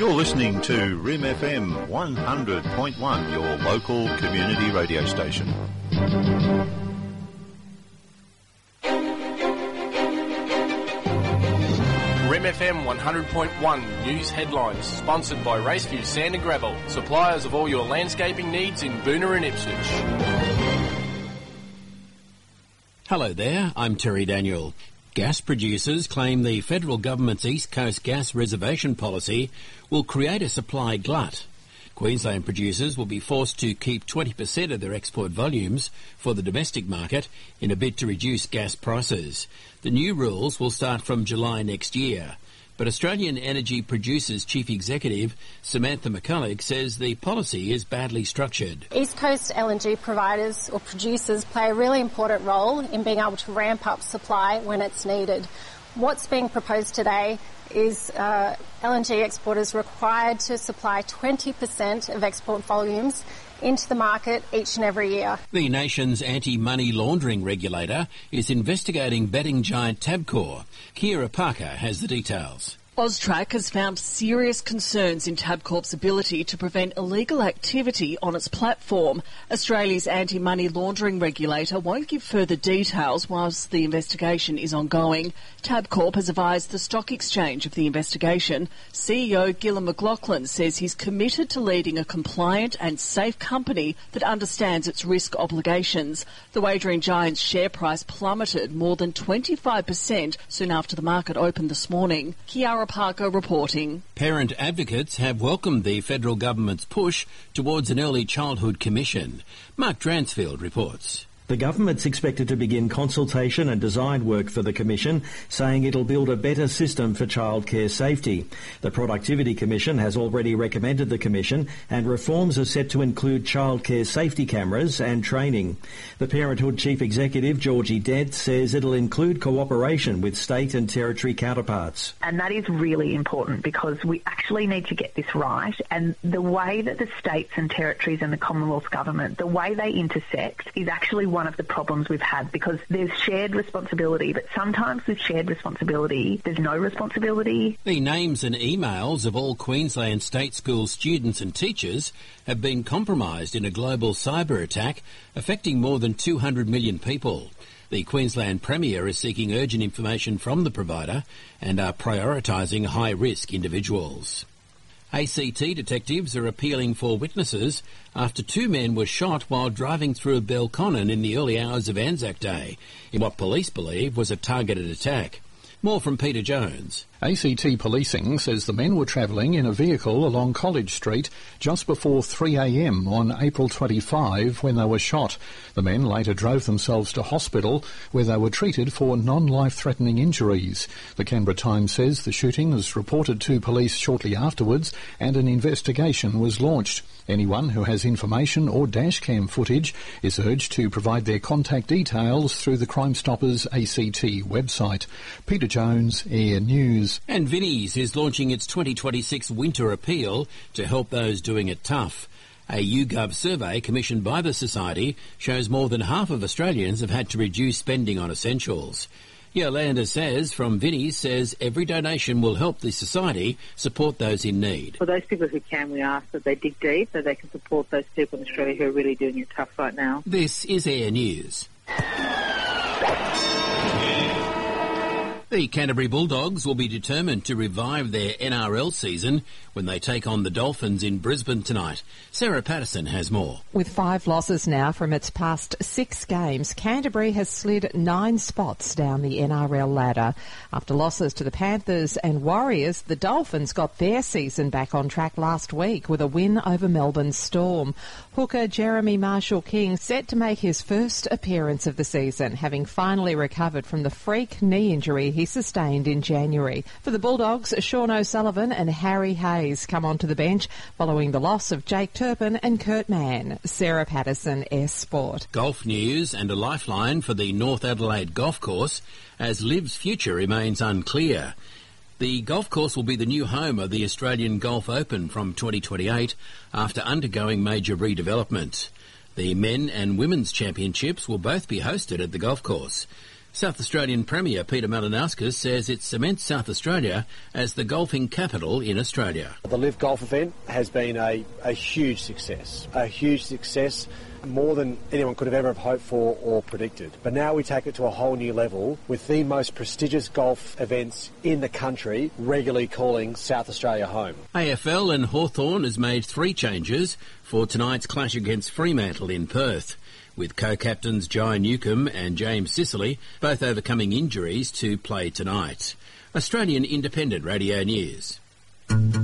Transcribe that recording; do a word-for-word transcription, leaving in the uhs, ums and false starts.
You're listening to R I M F M one hundred point one, your local community radio station. R I M F M one hundred point one News Headlines, sponsored by Raceview Sand and Gravel, suppliers of all your landscaping needs in Boonah and Ipswich. Hello there, I'm Terry Daniel. Gas producers claim the federal government's East Coast gas reservation policy will create a supply glut. Queensland producers will be forced to keep twenty percent of their export volumes for the domestic market in a bid to reduce gas prices. The new rules will start from July next year. But Australian Energy Producers Chief Executive Samantha McCulloch says the policy is badly structured. East Coast L N G providers or producers play a really important role in being able to ramp up supply when it's needed. What's being proposed today is uh, L N G exporters required to supply twenty percent of export volumes into the market each and every year. The nation's anti-money laundering regulator is investigating betting giant Tabcorp. Kira Parker has the details. AUSTRAC has found serious concerns in Tabcorp's ability to prevent illegal activity on its platform. Australia's anti-money laundering regulator won't give further details whilst the investigation is ongoing. Tabcorp has advised the stock exchange of the investigation. C E O Gillon McLachlan says he's committed to leading a compliant and safe company that understands its risk obligations. The wagering giant's share price plummeted more than twenty-five percent soon after the market opened this morning. Kiara Parker reporting. Parent advocates have welcomed the federal government's push towards an early childhood commission. Mark Dransfield reports. The government's expected to begin consultation and design work for the Commission, saying it'll build a better system for childcare safety. The Productivity Commission has already recommended the Commission, and reforms are set to include childcare safety cameras and training. The Parenthood Chief Executive, Georgie Dent, says it'll include cooperation with state and territory counterparts. And that is really important because we actually need to get this right. And the way that the states and territories and the Commonwealth Government, the way they intersect is actually one of the problems we've had, because there's shared responsibility, but sometimes with shared responsibility, there's no responsibility. The names and emails of all Queensland state school students and teachers have been compromised in a global cyber attack affecting more than two hundred million people. The Queensland Premier is seeking urgent information from the provider and are prioritising high-risk individuals. A C T detectives are appealing for witnesses after two men were shot while driving through Belconnen in the early hours of Anzac Day in what police believe was a targeted attack. More from Peter Jones. A C T Policing says the men were travelling in a vehicle along College Street just before three a m on April twenty-fifth when they were shot. The men later drove themselves to hospital where they were treated for non-life-threatening injuries. The Canberra Times says the shooting was reported to police shortly afterwards and an investigation was launched. Anyone who has information or dashcam footage is urged to provide their contact details through the Crime Stoppers A C T website. Peter Jones, Air News. And Vinnie's is launching its twenty twenty-six winter appeal to help those doing it tough. A YouGov survey commissioned by the Society shows more than half of Australians have had to reduce spending on essentials. Yolanda says from Vinnie's says every donation will help the Society support those in need. For those people who can, we ask that they dig deep so they can support those people in Australia who are really doing it tough right now. This is Air News. The Canterbury Bulldogs will be determined to revive their N R L season when they take on the Dolphins in Brisbane tonight. Sarah Patterson has more. With five losses now from its past six games, Canterbury has slid nine spots down the N R L ladder. After losses to the Panthers and Warriors, the Dolphins got their season back on track last week with a win over Melbourne Storm. Hooker Jeremy Marshall-King set to make his first appearance of the season, having finally recovered from the freak knee injury he sustained in January. For the Bulldogs, Sean O'Sullivan and Harry Hayes come onto the bench following the loss of Jake Turpin and Kurt Mann. Sarah Patterson, S Sport. Golf news and a lifeline for the North Adelaide Golf Course as Liv's future remains unclear. The golf course will be the new home of the Australian Golf Open from twenty twenty-eight after undergoing major redevelopment. The men and women's championships will both be hosted at the golf course. South Australian Premier Peter Malinauskas says it cements South Australia as the golfing capital in Australia. The Live Golf event has been a, a huge success, a huge success, more than anyone could have ever hoped for or predicted. But now we take it to a whole new level with the most prestigious golf events in the country regularly calling South Australia home. A F L and Hawthorn has made three changes for tonight's clash against Fremantle in Perth, with co-captains Jai Newcombe and James Sicily both overcoming injuries to play tonight. Australian Independent Radio News.